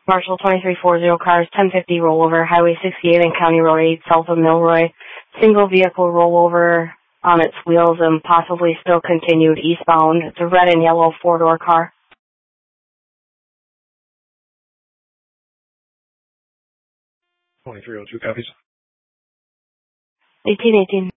Marshall 2340 cars, 1050 rollover, Highway 68 and County Road 8 south of Milroy. Single vehicle rollover on its wheels and possibly still continued eastbound. It's a red and yellow four-door car. 2302 copies. 1818.